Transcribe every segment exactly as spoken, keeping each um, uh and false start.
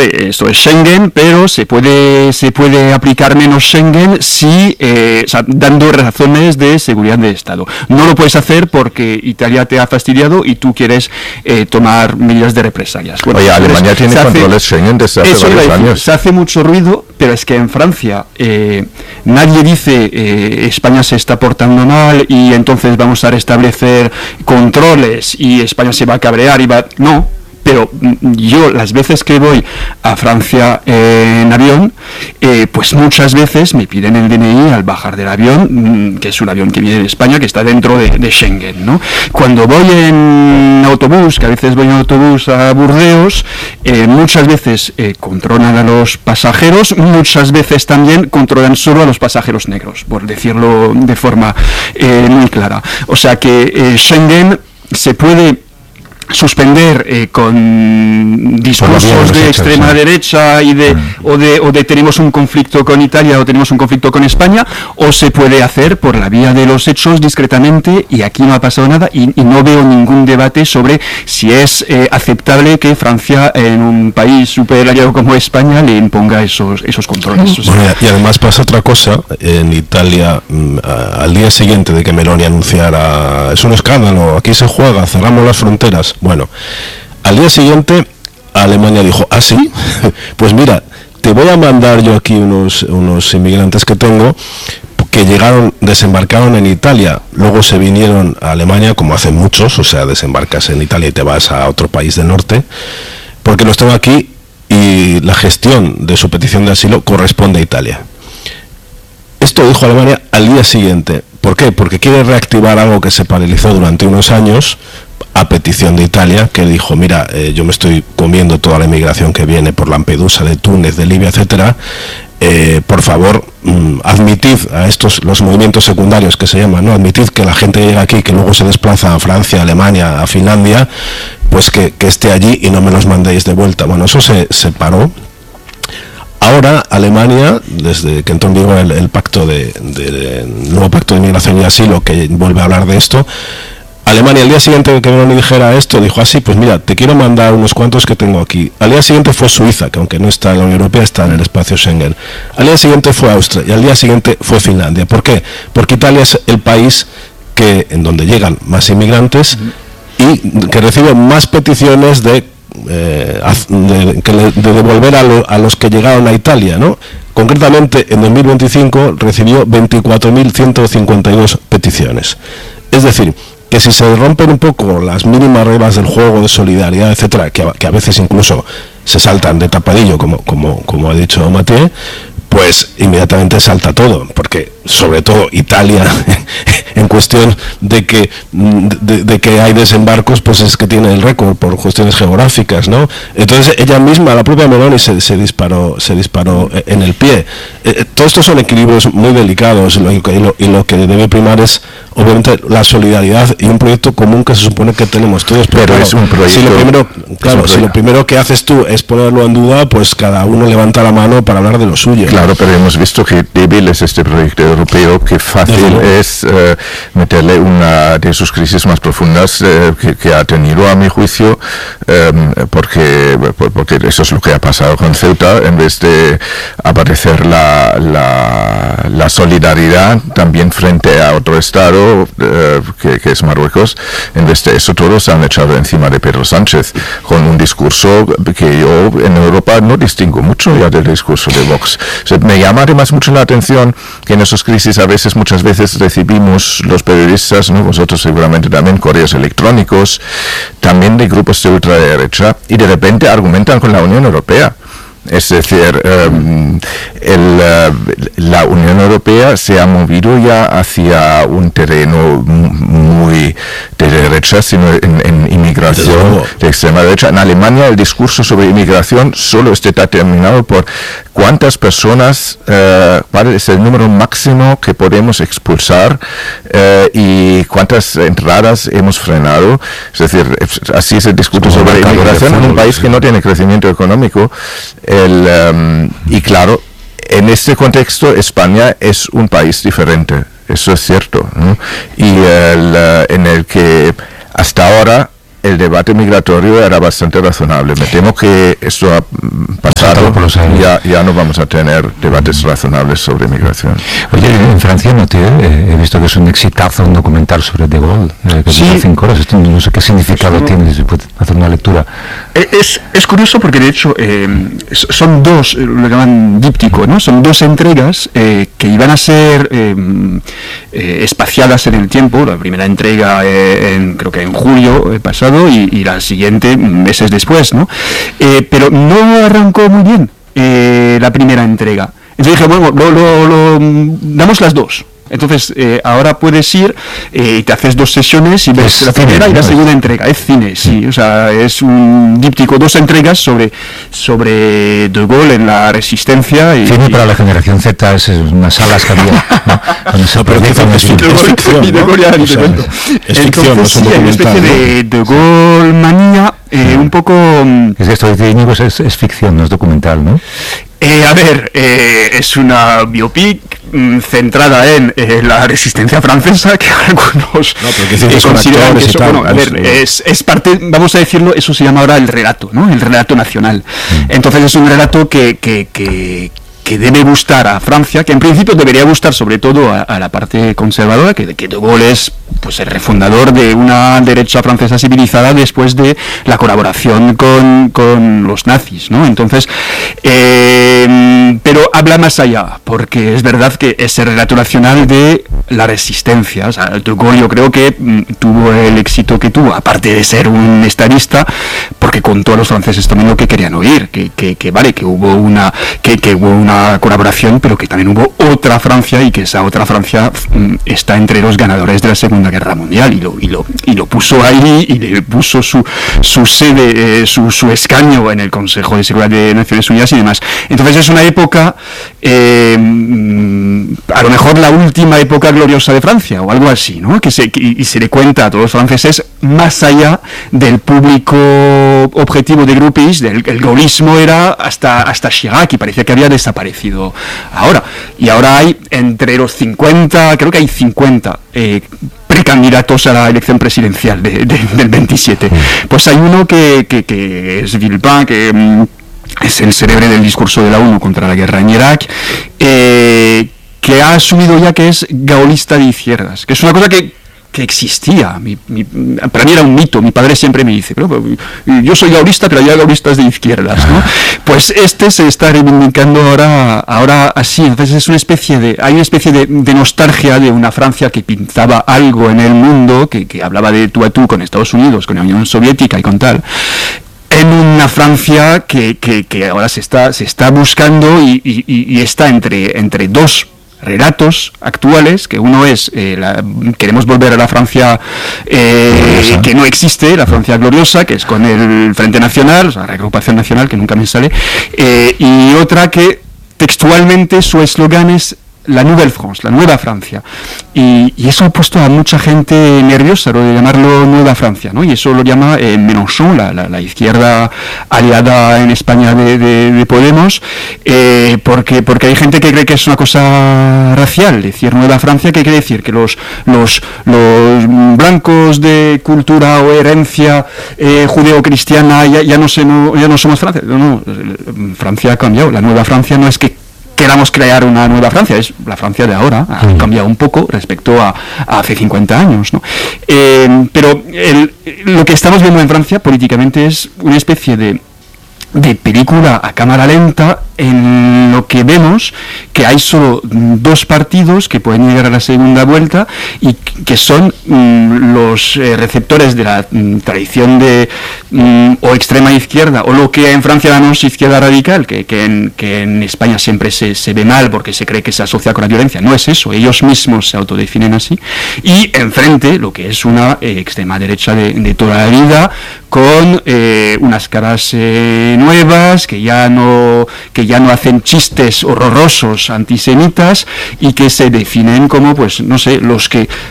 vale, esto es Schengen, pero se puede se puede aplicar menos Schengen si, eh, o sea, dando razones de seguridad de Estado. No lo puedes hacer porque Italia te ha fastidiado y tú quieres eh, tomar medidas de represalias. Bueno, Oye, Alemania tiene controles Schengen desde hace varios decir, años. Se hace mucho ruido, pero es que en Francia eh, nadie dice eh, España se está portando mal y entonces vamos a restablecer controles y España se va a cabrear y va... No. Pero yo las veces que voy a Francia eh, en avión, eh, pues muchas veces me piden el D N I al bajar del avión, que es un avión que viene de España, que está dentro de, de Schengen, ¿no? Cuando voy en autobús, que a veces voy en autobús a Burdeos, eh, muchas veces eh, controlan a los pasajeros, muchas veces también controlan solo a los pasajeros negros, por decirlo de forma eh, muy clara. O sea que eh, Schengen se puede suspender eh, con discursos de extrema sí. derecha y de, mm. o de o de tenemos un conflicto con Italia o tenemos un conflicto con España, o se puede hacer por la vía de los hechos discretamente, y aquí no ha pasado nada y, y no veo ningún debate sobre si es eh, aceptable que Francia en un país súper aliado como España le imponga esos esos controles. Bueno, y además pasa otra cosa en Italia, al día siguiente de que Meloni anunciara es un escándalo, aquí se juega, cerramos las fronteras. Bueno, al día siguiente Alemania dijo, ¿ah, sí? Pues mira, te voy a mandar yo aquí unos, unos inmigrantes que tengo que llegaron, desembarcaron en Italia, luego se vinieron a Alemania, como hacen muchos, o sea, desembarcas en Italia y te vas a otro país del norte, porque los tengo aquí y la gestión de su petición de asilo corresponde a Italia. Esto dijo Alemania al día siguiente. ¿Por qué? Porque quiere reactivar algo que se paralizó durante unos años, a petición de Italia, que dijo, mira, eh, yo me estoy comiendo toda la inmigración que viene por Lampedusa, de Túnez, de Libia, etcétera, eh, por favor, mm, admitid a estos, los movimientos secundarios que se llaman, ¿no? Admitid que la gente llega aquí, que luego se desplaza a Francia, a Alemania, a Finlandia, pues que, que esté allí y no me los mandéis de vuelta. Bueno, eso se, se paró. Ahora Alemania, desde que entró en vigor el, el pacto de, de, de, el nuevo pacto de migración y asilo, que vuelve a hablar de esto, Alemania, al día siguiente de que Meloni dijera esto, dijo así, pues mira, te quiero mandar unos cuantos que tengo aquí. Al día siguiente fue Suiza, que aunque no está en la Unión Europea, está en el espacio Schengen. Al día siguiente fue Austria y al día siguiente fue Finlandia. ¿Por qué? Porque Italia es el país que en donde llegan más inmigrantes y que recibe más peticiones de, eh, de, de, de devolver a, lo, a los que llegaron a Italia, ¿no? Concretamente, en dos mil veinticinco recibió veinticuatro mil ciento cincuenta y dos peticiones. Es decir, que si se rompen un poco las mínimas reglas del juego de solidaridad, etcétera, que a, que a veces incluso se saltan de tapadillo, como como como ha dicho Mathieu, pues inmediatamente salta todo, porque sobre todo Italia, en cuestión de que de, de que hay desembarcos, pues es que tiene el récord por cuestiones geográficas, ¿no? Entonces ella misma, la propia Meloni, se, se disparó se disparó en el pie. Eh, todos estos son equilibrios muy delicados, y lo, y, lo, y lo que debe primar es obviamente la solidaridad y un proyecto común que se supone que tenemos todos. Pero, pero claro, es un proyecto. Si lo primero, claro, si lo primero que haces tú es ponerlo en duda, pues cada uno levanta la mano para hablar de lo suyo. Claro, pero hemos visto que débil es este proyecto europeo, que fácil es uh, meterle una de sus crisis más profundas uh, que, que ha tenido, a mi juicio, um, porque porque eso es lo que ha pasado con Ceuta. En vez de aparecer la, la, la solidaridad también frente a otro estado, Uh, que, que es Marruecos, en vez de eso todos se han echado encima de Pedro Sánchez con un discurso que yo en Europa no distingo mucho ya del discurso de Vox. O sea, me llama además mucho la atención que en esas crisis a veces, muchas veces recibimos los periodistas, ¿no? Vosotros seguramente también, correos electrónicos, también de grupos de ultraderecha, y de repente argumentan con la Unión Europea. Es decir, um, el, uh, la Unión Europea se ha movido ya hacia un terreno muy de derecha, sino en, en inmigración de extrema derecha. En Alemania el discurso sobre inmigración solo está determinado por cuántas personas, uh, cuál es el número máximo que podemos expulsar uh, y cuántas entradas hemos frenado. Es decir, así es el discurso sobre inmigración en un país que no tiene crecimiento económico. El, um, y claro, en este contexto España es un país diferente, eso es cierto, ¿no? Y el, uh, en el que hasta ahora el debate migratorio era bastante razonable. Me temo que esto ha pasado, ya, ya no vamos a tener debates razonables sobre migración. Oye, en Francia noté, eh, he visto que es un exitazo un documental sobre De Gaulle, eh, que sí. dura cinco horas. Esto no sé qué significado no. tiene, si puede hacer una lectura. Es, es curioso porque de hecho eh, son dos, lo llaman díptico, ¿no? Son dos entregas eh, que iban a ser eh, eh, espaciadas en el tiempo. La primera entrega eh, en, creo que en julio eh, pasado y, y la siguiente meses después, ¿no? Eh, pero no arrancó muy bien eh, la primera entrega. Entonces dije, bueno, lo, lo, lo, damos las dos. Entonces, eh, ahora puedes ir eh, y te haces dos sesiones y ves es la primera cine, y la ¿no? segunda entrega. Es cine, sí. O sea, es un díptico, dos entregas sobre, sobre De Gaulle en la resistencia. Y, Cine y, para la generación Z es unas salas que había, ¿no? Donde se No, pero proyectan es los ficción, filmes. es ficción, y De ¿no? Gaulle ya ni O te sea, cuento. es ficción, no Entonces, es un sí, hay una especie documental, de De Gaulle manía, eh, un poco... Es que esto dice Íñigo, es, es ficción, no es documental, ¿no? Eh, a ver, eh, es una biopic mm, centrada en eh, la resistencia francesa, que algunos No, pero que sí, eh, que son consideran que actores y eso, tal, bueno, a ¿no? ver, Sí. es, es parte, vamos a decirlo, eso se llama ahora el relato, ¿no? El relato nacional. Entonces es un relato que, que, que que debe gustar a Francia, que en principio debería gustar sobre todo a, a la parte conservadora, que, que De Gaulle es pues el refundador de una derecha francesa civilizada después de la colaboración con, con los nazis, ¿no? Entonces, eh, pero habla más allá, porque es verdad que es el relato nacional de la resistencia. O sea, De Gaulle yo creo que mm, tuvo el éxito que tuvo, aparte de ser un estadista, porque contó a los franceses también lo que querían oír, que, que, que vale, que hubo una, que, que hubo una colaboración, pero que también hubo otra Francia y que esa otra Francia mm, está entre los ganadores de la Segunda Guerra Mundial y lo, y lo, y lo puso ahí y le puso su, su sede, eh, su, su escaño en el Consejo de Seguridad de Naciones Unidas y demás. Entonces es una época, eh, a lo mejor la última época gloriosa de Francia o algo así, ¿no? Que se, que, y se le cuenta a todos los franceses más allá del público objetivo de Grupis. Del, el gaullismo era hasta, hasta Chirac y parecía que había desaparecido ahora, y ahora hay entre los cincuenta, creo que hay cincuenta eh, precandidatos a la elección presidencial de, de, del veintisiete. Pues hay uno que, que, que es Villepin, que mm, es el cerebro del discurso de la ONU contra la guerra en Irak, eh, que ha asumido ya que es gaulista de izquierdas, que es una cosa que que existía. Mi, mi, para mí era un mito. Mi padre siempre me dice, pero, pero, yo soy gaulista, pero hay gaulistas de izquierdas, ¿no? Pues este se está reivindicando ahora, ahora así. Entonces es una especie de, hay una especie de, de nostalgia de una Francia que pintaba algo en el mundo, que, que hablaba de tú a tú con Estados Unidos, con la Unión Soviética y con tal, en una Francia que, que, que ahora se está, se está buscando y, y, y está entre, entre dos relatos actuales, que uno es eh, la, queremos volver a la Francia eh, que no existe, la Francia gloriosa, que es con el Frente Nacional, o sea, la Agrupación Nacional, que nunca me sale, eh, y otra que textualmente su eslogan es la Nouvelle France, la Nueva Francia, y, y eso ha puesto a mucha gente nerviosa, lo de llamarlo Nueva Francia, ¿no? Y eso lo llama eh, Mélenchon, la, la, la izquierda aliada en España de, de, de Podemos, eh, porque, porque hay gente que cree que es una cosa racial, decir Nueva Francia, ¿qué quiere decir? Que los, los, los blancos de cultura o herencia eh, judeo-cristiana ya, ya, no se, no, ya no somos Francia. No, no, Francia ha cambiado, la Nueva Francia no es que queramos crear una nueva Francia, es la Francia de ahora, ha cambiado un poco respecto a, a hace cincuenta años, ¿no? Eh, pero el, lo que estamos viendo en Francia políticamente es una especie de, de película a cámara lenta, en lo que vemos que hay solo dos partidos que pueden llegar a la segunda vuelta y que son mm, los eh, receptores de la mm, tradición de mm, o extrema izquierda, o lo que en Francia llamamos izquierda radical, que, que, en, que en España siempre se, se ve mal porque se cree que se asocia con la violencia. No es eso, ellos mismos se autodefinen así, y enfrente lo que es una eh, extrema derecha de, de toda la vida, con eh, unas caras eh, nuevas que ya no que ya no hacen chistes horrorosos antisemitas y que se definen como, pues, no sé, los que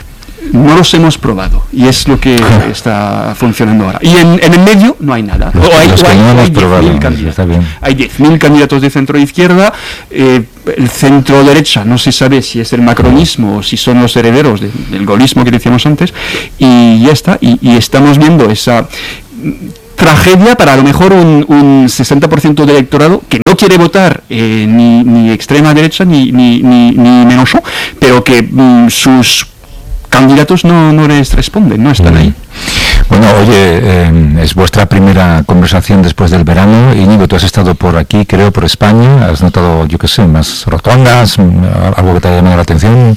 no los hemos probado y es lo que está funcionando ahora. Y en, en el medio no hay nada. Los, o hay, los o hay, no hay diez mil candidatos. Hay diez mil candidatos de centro izquierda. Eh, el centro derecha no se sabe si es el macronismo o si son los herederos de, del gaullismo que decíamos antes. Y ya está. Y, y estamos viendo esa tragedia para a lo mejor un, un sesenta por ciento del electorado que no quiere votar eh, ni, ni extrema derecha ni, ni, ni, ni menos, pero que mm, sus candidatos no, no les responden, no están mm. ahí. Bueno, oye, eh, es vuestra primera conversación después del verano. Íñigo, tú has estado por aquí, creo, por España. ¿Has notado, yo qué sé, más rotondas, algo que te haya llamado la atención?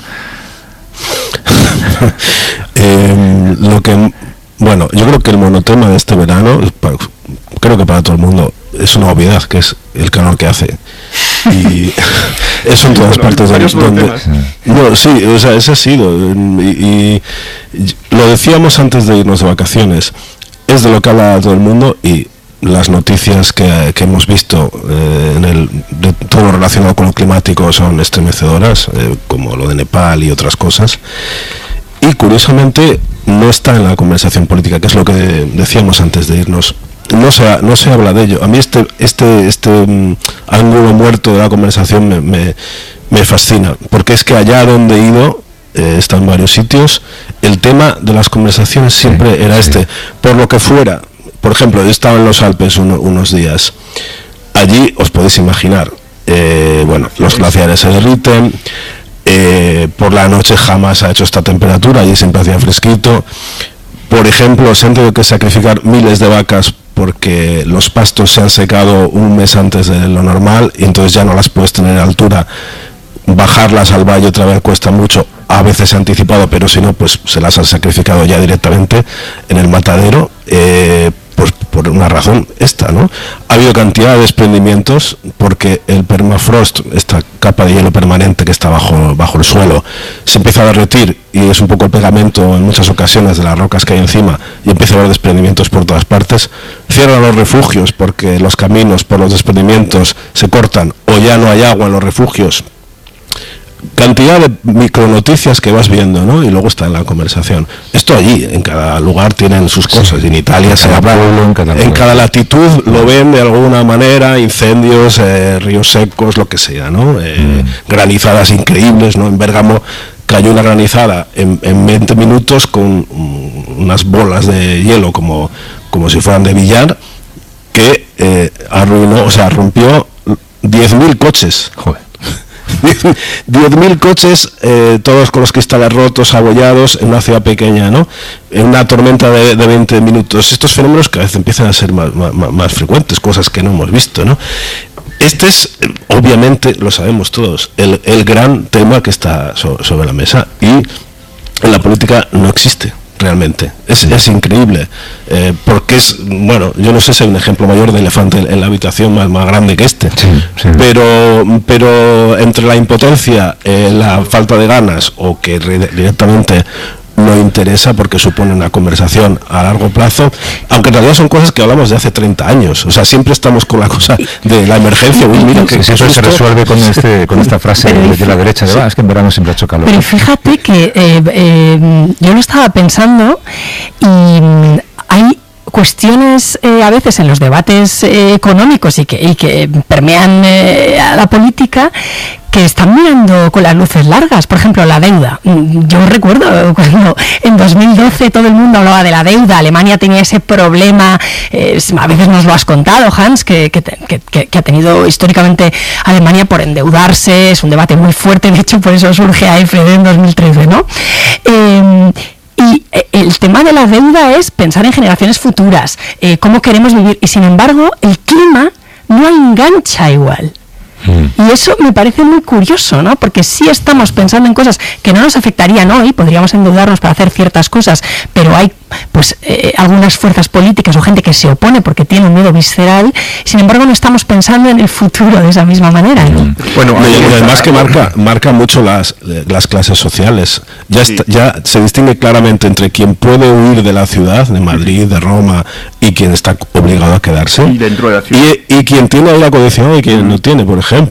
eh, lo que... Bueno, yo creo que el monotema de este verano, creo que para todo el mundo, es una obviedad, que es el calor que hace. Y eso en todas partes donde, donde no, sí, o sea, ese ha sido y, y lo decíamos antes de irnos de vacaciones, es de lo que habla todo el mundo y las noticias que, que hemos visto eh, en el, de todo lo relacionado con lo climático son estremecedoras, eh, como lo de Nepal y otras cosas. Y curiosamente no está en la conversación política, que es lo que decíamos antes de irnos. No se, no se habla de ello. A mí este este este um, ángulo muerto de la conversación me, me, me fascina, porque es que allá donde he ido, eh, he estado en varios sitios, el tema de las conversaciones siempre sí, era sí. este. Por lo que fuera, por ejemplo, yo estaba en los Alpes uno, unos días. Allí os podéis imaginar, eh, bueno, los glaciares se derriten. Eh, por la noche jamás ha hecho esta temperatura, allí siempre hacía fresquito. Por ejemplo, se han tenido que sacrificar miles de vacas porque los pastos se han secado un mes antes de lo normal y entonces ya no las puedes tener a altura. Bajarlas al valle otra vez cuesta mucho, a veces se ha anticipado, pero si no, pues se las han sacrificado ya directamente en el matadero. Eh, pues por una razón esta, ¿no? Ha habido cantidad de desprendimientos porque el permafrost, esta capa de hielo permanente que está bajo, bajo el suelo, se empieza a derretir y es un poco el pegamento en muchas ocasiones de las rocas que hay encima y empieza a haber desprendimientos por todas partes. Cierran los refugios porque los caminos por los desprendimientos se cortan o ya no hay agua en los refugios. Cantidad de micronoticias que vas viendo, ¿no? Y luego está en la conversación. Esto allí, en cada lugar tienen sus cosas. Sí. En Italia en se habla, pueblo, en, cada en cada latitud lo ven de alguna manera, incendios, eh, ríos secos, lo que sea, ¿no? Eh, mm. Granizadas increíbles, ¿no? En Bérgamo cayó una granizada en, en veinte minutos con um, unas bolas de hielo como, como si fueran de billar que eh, arruinó, o sea, rompió diez mil coches. Joder. diez mil coches, eh, todos con los cristales rotos, abollados, en una ciudad pequeña, ¿no? En una tormenta de, de veinte minutos. Estos fenómenos cada vez empiezan a ser más, más, más frecuentes, cosas que no hemos visto, ¿no? Este es, obviamente, lo sabemos todos, el, el gran tema que está so, sobre la mesa y en la política no existe. Realmente, es, es increíble, eh, porque es, bueno, yo no sé si hay un ejemplo mayor de elefante en, en la habitación más, más grande que este, sí, sí. pero pero entre la impotencia, eh, la falta de ganas o que re, directamente no interesa porque supone una conversación a largo plazo, aunque en realidad son cosas que hablamos de hace treinta años, o sea, siempre estamos con la cosa de la emergencia. Uy, mira, que, sí, eso se resuelve con este con esta frase de, de la derecha de sí. ah, es que en verano siempre ha hecho calor. Pero fíjate que eh, eh, yo lo estaba pensando y hay cuestiones eh, a veces en los debates eh, económicos y que, y que permean eh, a la política que están mirando con las luces largas. Por ejemplo, la deuda. Yo recuerdo cuando en dos mil doce todo el mundo hablaba de la deuda, Alemania tenía ese problema, eh, a veces nos lo has contado, Hans, que, que, que, que ha tenido históricamente Alemania por endeudarse, es un debate muy fuerte, de hecho por eso surge A F D en dos mil trece, ¿no? Eh, Y el tema de la deuda es pensar en generaciones futuras, eh, cómo queremos vivir, y sin embargo el clima no engancha igual. Y eso me parece muy curioso, ¿no? Porque sí estamos pensando en cosas que no nos afectarían hoy, podríamos endeudarnos para hacer ciertas cosas, pero hay pues eh, algunas fuerzas políticas o gente que se opone porque tiene un miedo visceral, sin embargo no estamos pensando en el futuro de esa misma manera, ¿no? Bueno, y además que marca marca mucho las las clases sociales. Ya está, ya se distingue claramente entre quien puede huir de la ciudad, de Madrid, de Roma, y quien está obligado a quedarse, y, dentro de la ciudad. y, y quien tiene aire acondicionado y quien no tiene, por ejemplo.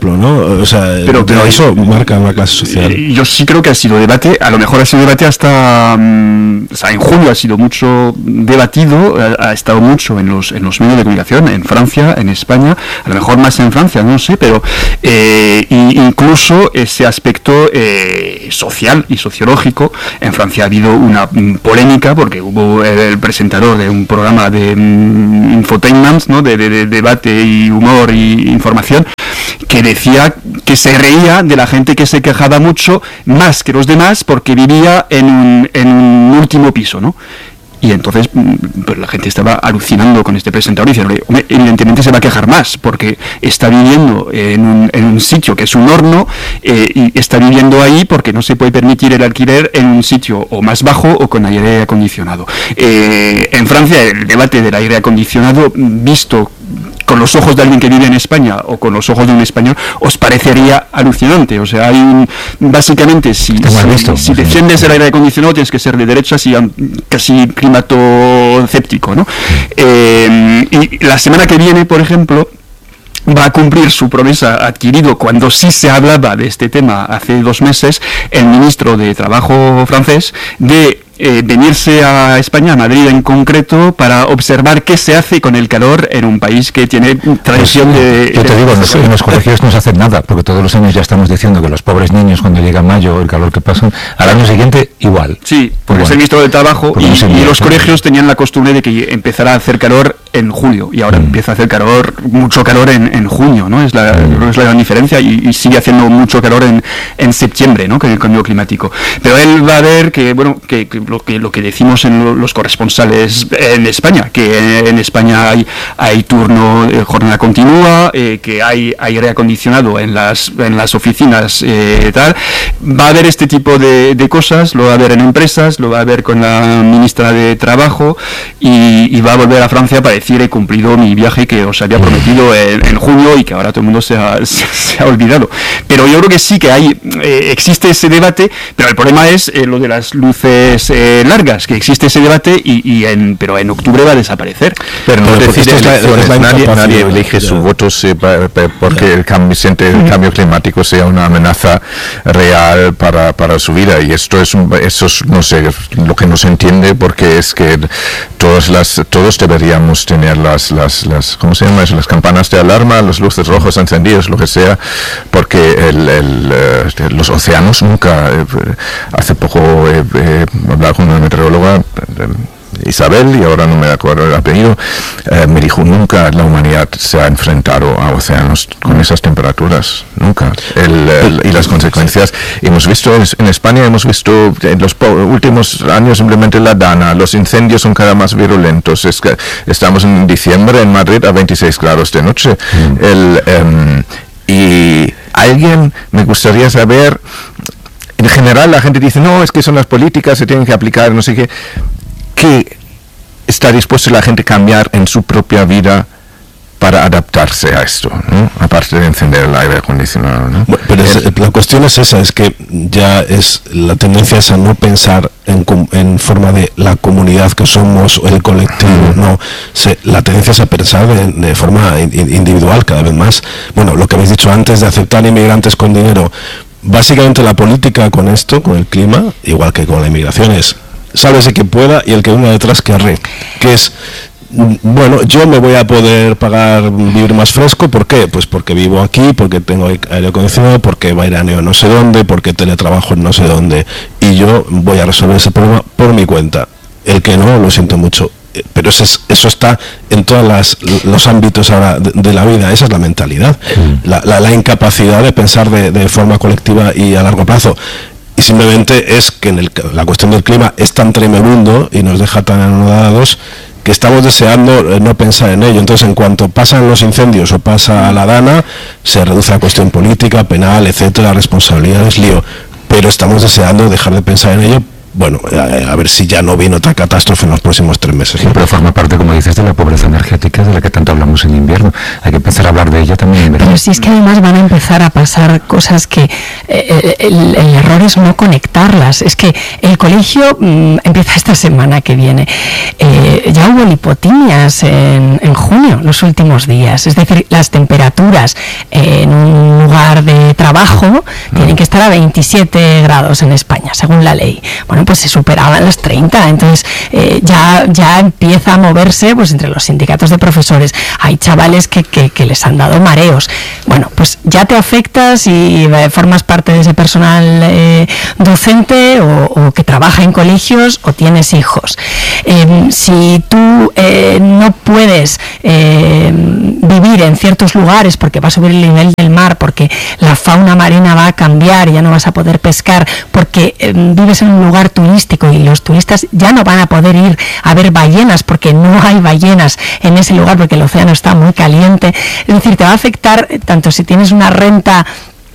ejemplo, ¿no? O sea, pero, pero eso marca una clase social. Yo sí creo que ha sido debate, a lo mejor ha sido debate hasta, um, o sea, en julio ha sido mucho debatido, ha, ha estado mucho en los en los medios de comunicación, en Francia, en España, a lo mejor más en Francia, no sé, pero eh, incluso ese aspecto eh, social y sociológico. En Francia ha habido una polémica porque hubo el presentador de un programa de um, infotainment, ¿no? de, de, de debate y humor y información, que decía que se reía de la gente que se quejaba mucho más que los demás porque vivía en un, en un último piso, ¿no? Y entonces pues la gente estaba alucinando con este presentador y diciendo, evidentemente se va a quejar más porque está viviendo en un, en un sitio que es un horno eh, y está viviendo ahí porque no se puede permitir el alquiler en un sitio o más bajo o con aire acondicionado. Eh, en Francia el debate del aire acondicionado visto con los ojos de alguien que vive en España o con los ojos de un español, os parecería alucinante. O sea, hay un, básicamente, si, si, visto, si defiendes el aire acondicionado tienes que ser de derechas y casi climato-céptico, ¿no? Eh, y la semana que viene, por ejemplo, va a cumplir su promesa adquirido cuando sí se hablaba de este tema hace dos meses el ministro de Trabajo francés de Eh, venirse a España, a Madrid en concreto, para observar qué se hace con el calor en un país que tiene tradición pues, de... Yo te de, digo, de, en los colegios no se hace nada, porque todos los años ya estamos diciendo que los pobres niños cuando llega mayo, el calor que pasan, al año siguiente igual. Sí, porque bueno, es el ministro de Trabajo y, y los colegios tenían la costumbre de que empezara a hacer calor en julio y ahora mm. empieza a hacer calor, mucho calor en, en junio, ¿no? Es la, mm. es la gran diferencia y, y sigue haciendo mucho calor en, en septiembre, ¿no? Con el cambio climático. Pero él va a ver que, bueno, que, que lo que lo que decimos en los corresponsales en España, que en España hay hay turno de jornada continua, eh, que hay aire acondicionado en las en las oficinas, eh, tal, va a haber este tipo de, de cosas, lo va a ver en empresas, lo va a ver con la ministra de Trabajo y, y va a volver a Francia para decir he cumplido mi viaje que os había prometido en, en junio y que ahora todo el mundo se ha, se, se ha olvidado. Pero yo creo que sí que hay eh, existe ese debate, pero el problema es eh, lo de las luces eh, largas, que existe ese debate y, y en, pero en octubre va a desaparecer. Pero no pero decide elecciones, la, la nadie, nadie elige ya. su voto se, porque ya. el, cambio, el cambio climático sea una amenaza real para, para su vida y esto es, un, eso es no sé, lo que no se entiende porque es que todas las, todos deberíamos tener las, las, las ¿cómo se llama eso? Las campanas de alarma, las luces rojas encendidas, lo que sea, porque el, el, eh, los océanos nunca, eh, hace poco he eh, eh, hablado con una meteoróloga, Isabel, y ahora no me acuerdo el apellido, eh, me dijo, nunca la humanidad se ha enfrentado a océanos con esas temperaturas, nunca. El, el, y las consecuencias, hemos visto en España, hemos visto en los últimos años simplemente la Dana, los incendios son cada más virulentos, es que estamos en diciembre en Madrid a veintiséis grados de noche. Mm. El, um, y alguien, me gustaría saber, en general la gente dice, no, es que son las políticas, se tienen que aplicar, no sé qué. ¿Qué está dispuesta la gente a cambiar en su propia vida para adaptarse a esto, ¿no? Aparte de encender el aire acondicionado, ¿no? Bueno, pero es, la cuestión es esa, es que ya es la tendencia es a no pensar en, en forma de la comunidad que somos o el colectivo, mm. no, se, la tendencia es a pensar de, de forma individual cada vez más. Bueno, lo que habéis dicho antes de aceptar inmigrantes con dinero, básicamente la política con esto, con el clima, igual que con la inmigración, es sálvese quien pueda y el que venga detrás que arre, que es, bueno, yo me voy a poder pagar vivir más fresco, ¿por qué? Pues porque vivo aquí, porque tengo aire acondicionado, porque vairaneo no sé dónde, porque teletrabajo en no sé dónde, y yo voy a resolver ese problema por mi cuenta. El que no, lo siento mucho, pero eso, es, eso está en todos los ámbitos ahora de, de la vida, esa es la mentalidad, mm. la, la, la incapacidad de pensar de, de forma colectiva y a largo plazo. Y simplemente es que en el, la cuestión del clima es tan tremendo y nos deja tan anodados que estamos deseando no pensar en ello. Entonces, en cuanto pasan los incendios o pasa la Dana, se reduce la cuestión política, penal, etcétera, responsabilidades, lío. Pero estamos deseando dejar de pensar en ello bueno, a, a ver si ya no viene otra catástrofe en los próximos tres meses. Sí, pero forma parte, como dices, de la pobreza energética de la que tanto hablamos en invierno. Hay que empezar a hablar de ella también en verano. Pero si es que además van a empezar a pasar cosas que eh, el, el error es no conectarlas. Es que el colegio mmm, empieza esta semana que viene. Eh, ya hubo lipotimias en, en junio, los últimos días. Es decir, las temperaturas eh, en un lugar de trabajo mm. tienen que estar a veintisiete grados en España, según la ley. Bueno, pues se superaban las treinta. Entonces eh, ya, ya empieza a moverse pues entre los sindicatos de profesores. Hay chavales que, que, que les han dado mareos. Bueno, pues ya te afectas y eh, formas parte de ese personal eh, docente o, o que trabaja en colegios o tienes hijos. Eh, si tú eh, no puedes eh, vivir en ciertos lugares porque va a subir el nivel del mar, porque la fauna marina va a cambiar, ya no vas a poder pescar, porque eh, vives en un lugar turístico y los turistas ya no van a poder ir a ver ballenas porque no hay ballenas en ese lugar porque el océano está muy caliente. Es decir, te va a afectar tanto si tienes una renta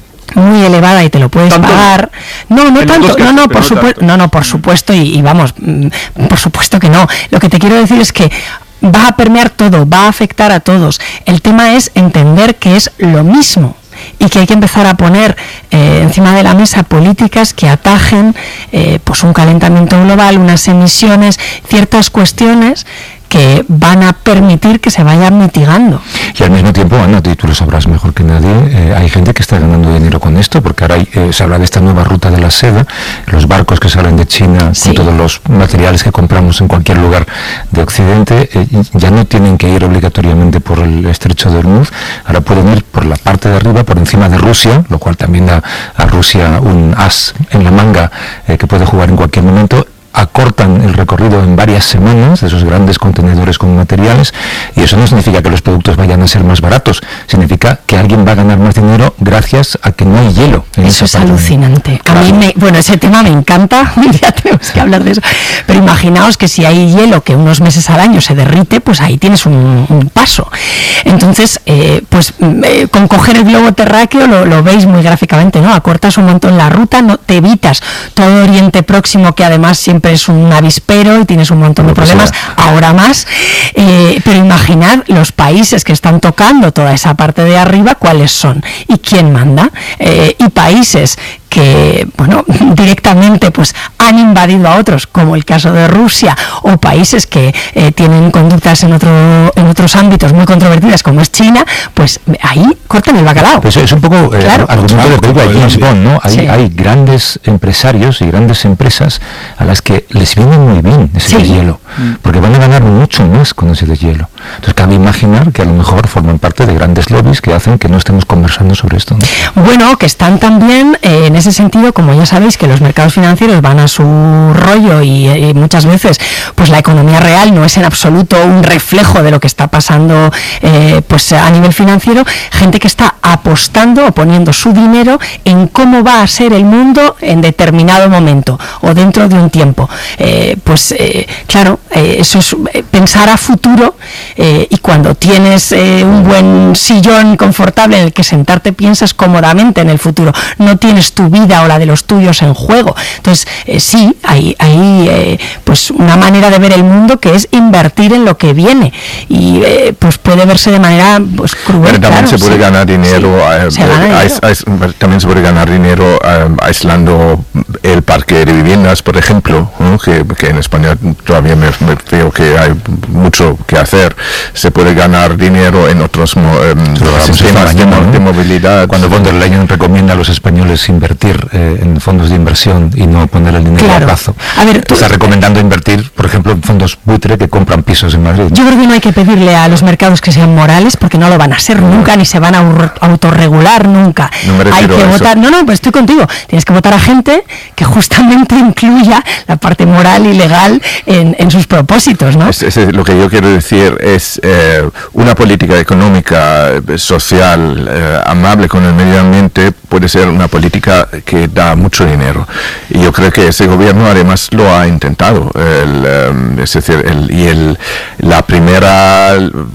muy elevada y te lo puedes ¿Tanto? pagar. No, no tanto, no, no, por supuesto, no, no, por supuesto, y, y vamos, por supuesto que no. Lo que te quiero decir es que va a permear todo, va a afectar a todos. El tema es entender que es lo mismo y que hay que empezar a poner eh, encima de la mesa políticas que atajen eh, pues un calentamiento global, unas emisiones, ciertas cuestiones que van a permitir que se vayan mitigando. Y al mismo tiempo, Ana, tú lo sabrás mejor que nadie, eh, hay gente que está ganando dinero con esto, porque ahora hay, eh, se habla de esta nueva ruta de la seda, los barcos que salen de China sí. con todos los materiales que compramos en cualquier lugar de Occidente, eh, ya no tienen que ir obligatoriamente por el estrecho de Hormuz, ahora pueden ir por la parte de arriba, por encima de Rusia, lo cual también da a Rusia un as en la manga eh, que puede jugar en cualquier momento. Acortan el recorrido en varias semanas de esos grandes contenedores con materiales, y eso no significa que los productos vayan a ser más baratos, significa que alguien va a ganar más dinero gracias a que no hay hielo en eso esa es parte. Alucinante. Claro. A mí me, bueno, ese tema me encanta, ya tenemos que hablar de eso, pero imaginaos que si hay hielo que unos meses al año se derrite, pues ahí tienes un, un paso. Entonces, eh, pues eh, con coger el globo terráqueo lo, lo veis muy gráficamente, ¿no? Acortas un montón la ruta, no te evitas todo Oriente Próximo, que además siempre es un avispero y tienes un montón de problemas, ahora más, eh, pero imaginad los países que están tocando toda esa parte de arriba, cuáles son y quién manda, eh, y países que, bueno, directamente pues han invadido a otros, como el caso de Rusia, o países que eh, tienen conductas en otro en otros ámbitos muy controvertidas, como es China, pues ahí cortan el bacalao. Pues es un poco eh, claro. argumento de película de James Bond, ¿no? Hay, sí. hay grandes empresarios y grandes empresas a las que les viene muy bien ese sí. deshielo, porque van a ganar mucho más con ese deshielo. Entonces cabe imaginar que a lo mejor forman parte de grandes lobbies que hacen que no estemos conversando sobre esto, ¿no? Bueno, que están también eh, en ese sentido, como ya sabéis que los mercados financieros van a su rollo y, y muchas veces pues la economía real no es en absoluto un reflejo de lo que está pasando eh, pues a nivel financiero, gente que está apostando o poniendo su dinero en cómo va a ser el mundo en determinado momento o dentro de un tiempo. Eh, pues eh, claro, eh, eso es eh, pensar a futuro, eh, y cuando tienes eh, un buen sillón confortable en el que sentarte, piensas cómodamente en el futuro, no tienes tu vida o la de los tuyos en juego. Entonces eh, sí, hay, hay eh, pues una manera de ver el mundo que es invertir en lo que viene, y eh, pues puede verse de manera pues cruel. Pero también claro, se puede sí. ganar dinero, sí, eh, se gana dinero. Ais, ais, también se puede ganar dinero eh, aislando el parque de viviendas, por ejemplo, ¿no? que, que en España todavía me, me veo que hay mucho que hacer. Se puede ganar dinero en otros eh, sistemas de, ¿no? de movilidad. Cuando von der Leyen recomienda a los españoles invertir eh, en fondos de inversión y no poner el dinero claro. a plazo, a ver, tú, está recomendando invertir, por ejemplo, en fondos buitre que compran pisos en Madrid. Yo creo que no hay que pedirle a los mercados que sean morales, porque no lo van a ser nunca, ni se van a autorregular nunca. No hay que votar, no, no, pues estoy contigo. Tienes que votar a gente que justamente incluya la parte moral y legal en, en sus propósitos, ¿no? Es, es, lo que yo quiero decir es eh, una política económica, social, eh, amable con el medio ambiente puede ser una política que da mucho dinero. Y yo creo que ese gobierno además lo ha intentado. El, eh, es decir, el, y el, la primera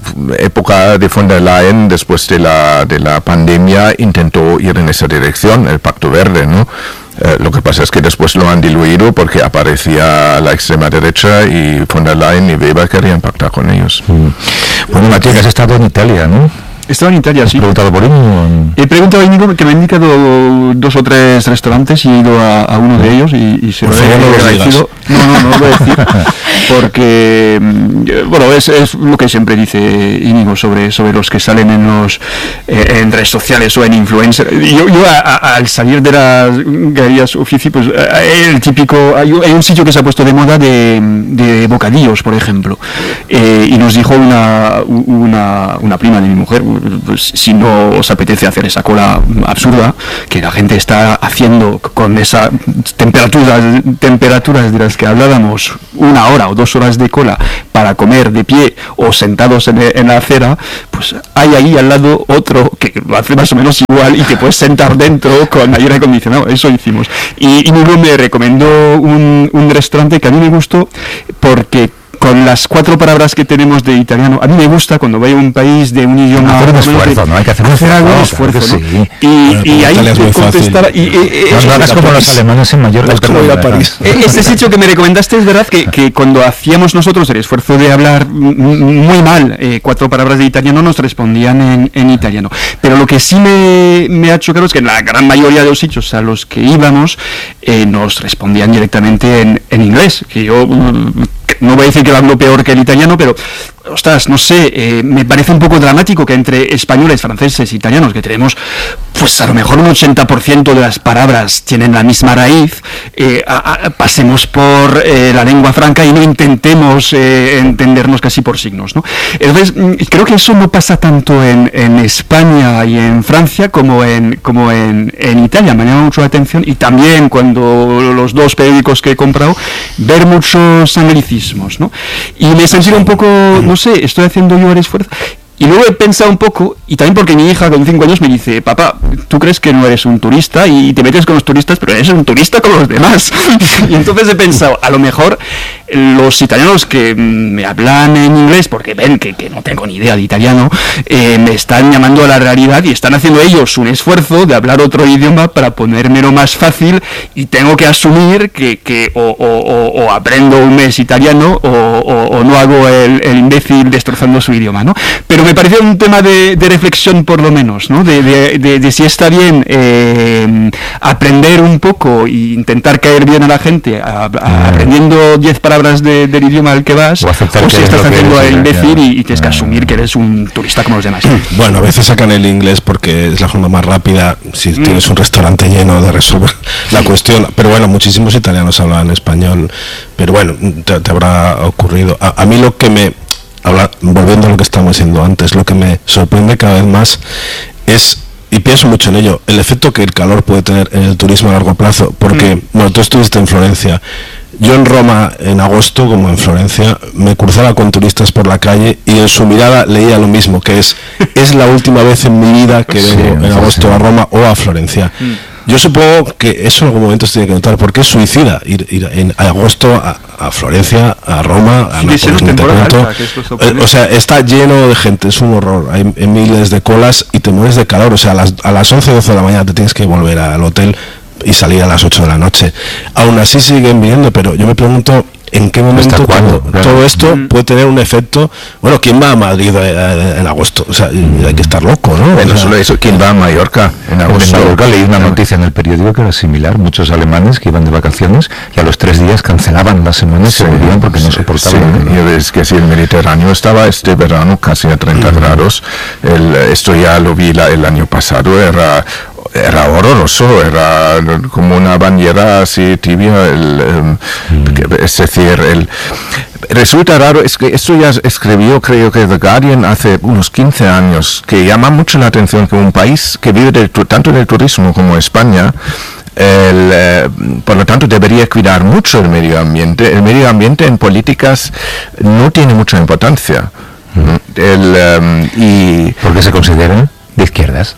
época de von der Leyen después de la, de la pandemia intentó ir en esa dirección, el Pacto Verde, ¿no? Eh, lo que pasa es que después lo han diluido porque aparecía la extrema derecha y von der Leyen y Weber querían pactar con ellos. Mm. Bueno, Matías, has estado en Italia, ¿no? Estaba en Italia, sí. ¿Has preguntado por él? He preguntado a Íñigo, que me ha indicado dos o tres restaurantes y he ido a, a uno de ellos y, y se lo he agradecido. No, no, no lo voy a decir. Porque, bueno, es, es lo que siempre dice Íñigo sobre, sobre los que salen en los eh, en redes sociales o en influencers. Yo, yo a, a, al salir de las galerías Uffizi, pues el típico, hay, hay un sitio que se ha puesto de moda de, de bocadillos, por ejemplo. Eh, y nos dijo una, una, una prima de mi mujer, pues, si no os apetece hacer esa cola absurda que la gente está haciendo con esas temperaturas, temperaturas de las que hablábamos, una hora o dos horas de cola para comer de pie o sentados en, en la acera, pues hay ahí al lado otro que lo hace más o menos igual y te puedes sentar dentro con aire acondicionado. Eso hicimos. Y, y Nuno me recomendó un, un restaurante que a mí me gustó porque con las cuatro palabras que tenemos de italiano, a mí me gusta cuando voy a un país de un idioma... Hacer un esfuerzo, de, ¿no? Hay que hacer, hacer algún esfuerzo, ¿no? Sí. Y, bueno, y ahí te contestaba... Y, y, no, no hagas como los alemanes en Mallorca. Es como ir a París. Este sitio que me recomendaste es verdad que, que cuando hacíamos nosotros el esfuerzo de hablar muy mal eh, cuatro palabras de italiano, nos respondían en, en italiano. Pero lo que sí me, me ha chocado es que en la gran mayoría de los sitios a los que íbamos eh, nos respondían directamente en, en inglés. Que yo... no voy a decir que lo hablo peor que el italiano, pero, ostras, no sé, eh, me parece un poco dramático que entre españoles, franceses, italianos, que tenemos, pues a lo mejor un ochenta por ciento de las palabras tienen la misma raíz, eh, a, a, pasemos por eh, la lengua franca y no intentemos eh, entendernos casi por signos, ¿no? Entonces, creo que eso no pasa tanto en, en España y en Francia como en, como en, en Italia. Me llama mucho la atención, y también cuando los dos periódicos que he comprado, ver muchos anglicismos, ¿no? Y me he sentido un poco, no sé, estoy haciendo yo el esfuerzo. Y luego he pensado un poco, y también porque mi hija con cinco años me dice, papá, tú crees que no eres un turista y te metes con los turistas, pero eres un turista con los demás. Y entonces he pensado, a lo mejor los italianos que me hablan en inglés, porque ven que, que no tengo ni idea de italiano, eh, me están llamando a la realidad y están haciendo ellos un esfuerzo de hablar otro idioma para ponérmelo más fácil, y tengo que asumir que, que o, o, o, o aprendo un mes italiano o, o, o no hago el, el imbécil destrozando su idioma, ¿no? Pero me pareció un tema de, de reflexión, por lo menos, ¿no? De, de, de, de si está bien eh, aprender un poco e intentar caer bien a la gente a, a, mm. aprendiendo diez palabras de, del idioma al que vas, o, o si estás haciendo el imbécil y, y tienes que asumir que eres un turista como los demás. Bueno, a veces sacan el inglés porque es la forma más rápida si mm. tienes un restaurante lleno de resolver la cuestión. Pero bueno, muchísimos italianos hablan español, pero bueno, te, te habrá ocurrido. A, a mí lo que me... Habla, volviendo a lo que estábamos diciendo antes, lo que me sorprende cada vez más es, y pienso mucho en ello, el efecto que el calor puede tener en el turismo a largo plazo, porque, mm. bueno, tú estuviste en Florencia. Yo en Roma, en agosto, como en Florencia, me cruzaba con turistas por la calle y en su mirada leía lo mismo, que es, es la última vez en mi vida que vengo sí, en agosto sí. a Roma o a Florencia. Mm. Yo supongo que eso en algún momento se tiene que notar, porque es suicida ir, ir en agosto a, a Florencia, a Roma, a Nápoles, no te cuento. Eh, o sea, está lleno de gente, es un horror. Hay, hay miles de colas y te mueres de calor. O sea, a las, a las once, doce de la mañana te tienes que volver al hotel y salir a las ocho de la noche. Aún así siguen viniendo, pero yo me pregunto en qué momento todo, todo esto mm. puede tener un efecto. Bueno, ¿quién va a Madrid en agosto? O sea, hay que estar loco, ¿no? Bueno, o sea, solo eso, ¿quién va a Mallorca en agosto? En Mallorca leí una noticia en el periódico que era similar. Muchos alemanes que iban de vacaciones y a los tres días cancelaban la semana y sí, se volvían porque sí, no soportaban. Sí, y ves que si el Mediterráneo estaba este verano casi a treinta mm. grados, el, esto ya lo vi la, el año pasado, era era horroroso, era como una bañera así tibia, el, mm. es decir, el, resulta raro, es que esto ya escribió, creo que The Guardian hace unos quince años, que llama mucho la atención que un país que vive del, tanto del turismo como España, el, eh, por lo tanto debería cuidar mucho el medio ambiente. El medio ambiente en políticas no tiene mucha importancia. Mm. El, um, y ¿por qué se considera de izquierdas?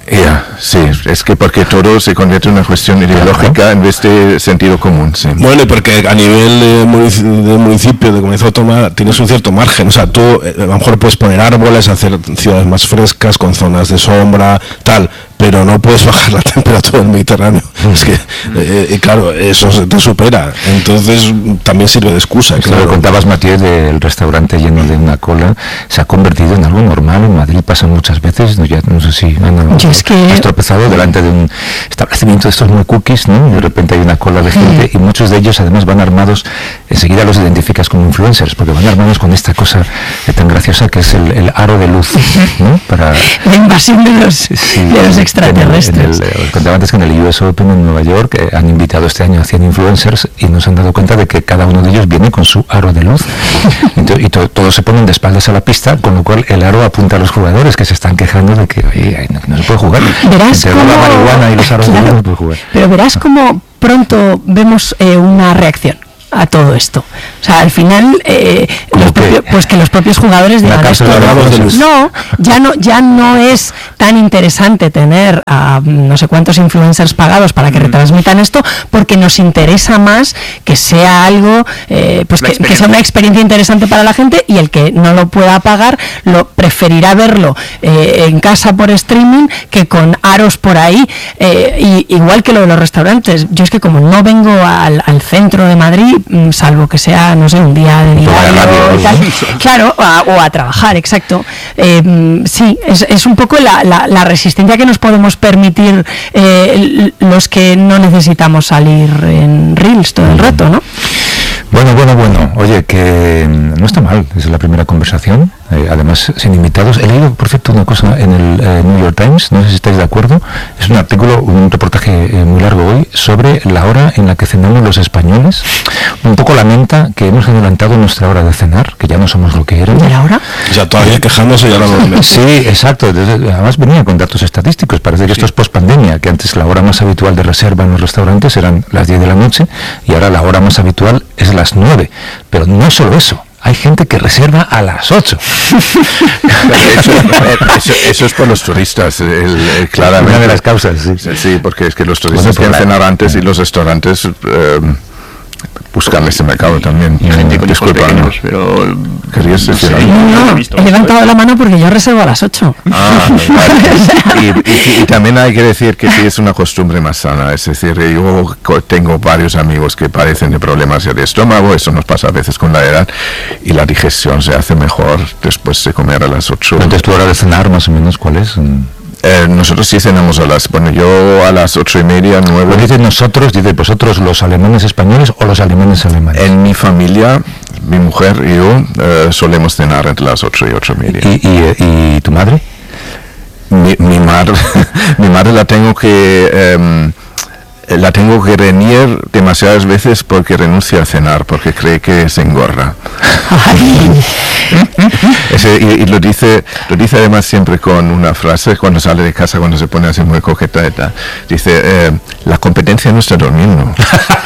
Ya, yeah, sí, es que porque todo se convierte en una cuestión ideológica en vez de sentido común, sí. Bueno, y porque a nivel de municipio, de, municipio, de comunidad autónoma, tienes un cierto margen. O sea, tú eh, a lo mejor puedes poner árboles, hacer ciudades más frescas, con zonas de sombra, tal, pero no puedes bajar la temperatura del Mediterráneo. Es que, eh, y claro, eso se te supera. Entonces, también sirve de excusa. Esto Claro. lo contabas, Matías, del restaurante lleno de una cola. Se ha convertido en algo normal. En Madrid pasa muchas veces. No, ya, no sé si Ana, Yo es que... has tropezado delante de un establecimiento de estos muy cookies, ¿no? Y de repente hay una cola de gente y muchos de ellos además van armados, enseguida los identificas como influencers, porque van armados con esta cosa eh, tan graciosa que es el, el aro de luz, ¿no? Para La invasión de los, sí, de los extraterrestres. En el, en el, os contaba antes que en el U S Open en Nueva York eh, han invitado este año a cien influencers y nos han dado cuenta de que cada uno de ellos viene con su aro de luz y, to, y to, todos se ponen de espaldas a la pista, con lo cual el aro apunta a los jugadores que se están quejando de que oye, no, no se puede jugar. Verás Entre cómo... la marihuana y los aros Claro, de luz no se puede jugar. pero verás cómo pronto vemos eh, una reacción a todo esto. O sea, al final, eh, los propios, pues que los propios jugadores Una digan esto, cárcel de arabos de luz. no, ya no, ya no es tan interesante tener a no sé cuántos influencers pagados para que retransmitan esto, porque nos interesa más que sea algo, eh, pues que, que sea una experiencia interesante para la gente, y el que no lo pueda pagar lo preferirá verlo eh, en casa por streaming que con aros por ahí, eh, y, igual que lo de los restaurantes. Yo es que como no vengo al, al centro de Madrid, salvo que sea, no sé, un día de diario y tal, claro, a, o a trabajar, exacto. Eh, sí, es, es un poco la, la, la resistencia que nos podemos permitir eh, los que no necesitamos salir en Reels todo el rato, ¿no? Bueno, bueno, bueno. Oye, que no está mal, es la primera conversación, eh, además sin invitados. He leído, por cierto, una cosa en el eh, New York Times, no sé si estáis de acuerdo, es un artículo, un reportaje eh, muy largo hoy, sobre la hora en la que cenamos los españoles. Un poco lamenta que hemos adelantado nuestra hora de cenar, que ya no somos lo que éramos. ¿De la hora? O sea, todavía quejándose y ahora lo Sí, exacto. Entonces, además venía con datos estadísticos. Parece que esto es pospandemia, que antes la hora más habitual de reserva en los restaurantes eran las diez de la noche y ahora la hora más habitual es las nueve. Pero no solo eso. Hay gente que reserva a las ocho. Eso, eso, eso es por los turistas, el, el, claramente. Una de las causas, sí. Sí, porque es que los turistas Bueno, quieren la, cenar antes y los restaurantes eh, buscan ese mercado también. Y gente con hijos Disculpa, pequeños, pero... ¿Querías decir Sí. algo? No, he no, visto he levantado la mano porque yo reservo a las ocho. Ah, vale. y, y, y también hay que decir que sí es una costumbre más sana, es decir, yo co- tengo varios amigos que padecen de problemas de estómago, eso nos pasa a veces con la edad, y la digestión se hace mejor después de comer a las ocho. Entonces, tu hora de cenar, más o menos, ¿cuál es? Eh, nosotros sí cenamos a las, bueno, yo a las ocho y media, nueve. Pues dice nosotros, dice vosotros los alemanes españoles o los alemanes alemanes. En mi familia, mi mujer y yo eh, solemos cenar entre las ocho y ocho y media. ¿Y, y, y tu madre? Mi, mi madre, mi madre la tengo que eh, la tengo que reñir demasiadas veces porque renuncia a cenar, porque cree que se engorda. Ese, y, y lo dice lo dice además siempre con una frase cuando sale de casa, cuando se pone así muy coqueta y tal. Dice, eh, la competencia no está durmiendo.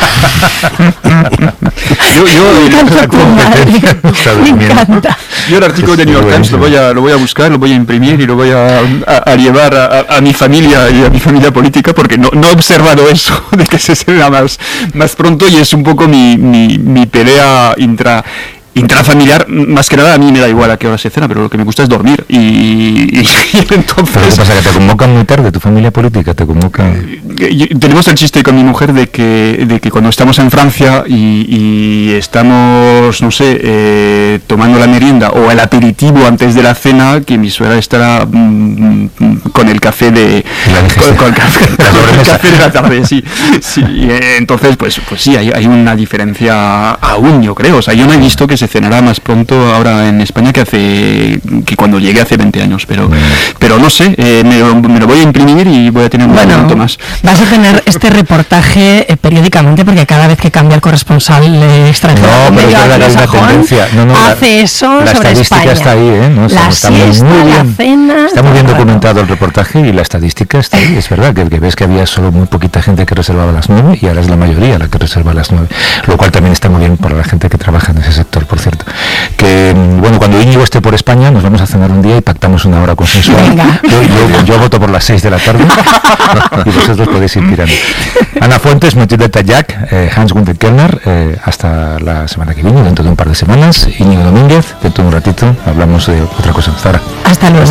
yo, yo, Me encanta tu madre. Está Me durmiendo. encanta. Yo el artículo de New York Times lo voy a lo voy a buscar, lo voy a imprimir y lo voy a, a, a llevar a, a, a mi familia y a mi familia política, porque no, no he observado eso de que se cena más, más pronto, y es un poco mi, mi, mi pelea intra intrafamiliar. Más que nada a mí me da igual a qué hora se cena, pero lo que me gusta es dormir, y, y, y entonces... ¿Pero qué pasa? ¿Que te convocan muy tarde tu familia política? ¿Te convocan? Y tenemos el chiste con mi mujer de que de que cuando estamos en Francia y, y estamos, no sé, eh, tomando la merienda o el aperitivo antes de la cena, que mi suegra estará mm, con el café de con, con el café, con el café de la tarde, sí, sí. Eh, entonces pues pues sí, hay, hay una diferencia aún, yo creo. O sea, yo no he visto que se cenará más pronto ahora en España que hace que cuando llegué hace veinte años, pero pero no sé, eh, me, lo, me lo voy a imprimir y voy a tener un Bueno, momento más. vas a tener este reportaje eh, periódicamente, porque cada vez que cambia el corresponsal eh, extranjero No, pero es verdad que hay una tendencia. No, no, hace la, eso la sobre estadística España. está ahí, ¿eh? No, la está siesta, muy bien, la cena... está muy bien todo. documentado el reportaje y la estadística está ahí. Es verdad que, que ves que había solo muy poquita gente que reservaba a las nueve y ahora es la mayoría la que reserva a las nueve, lo cual también está muy bien para la gente que trabaja en ese sector. Por por cierto. Que, bueno, cuando Íñigo esté por España, nos vamos a cenar un día y pactamos una hora consensual. Venga. Yo, yo, yo voto por las seis de la tarde y vosotros podéis ir tirando. Ana Fuentes, Matilde Tallac, eh, Hans Günther Kellner, eh, hasta la semana que viene, dentro de un par de semanas. Íñigo Domínguez, dentro de un ratito hablamos de otra cosa. Hasta ahora. Hasta luego.